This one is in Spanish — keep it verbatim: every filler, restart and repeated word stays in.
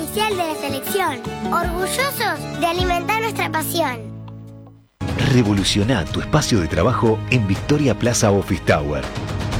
oficial de la selección, orgullosos de alimentar nuestra pasión. Revoluciona tu espacio de trabajo en Victoria Plaza Office Tower.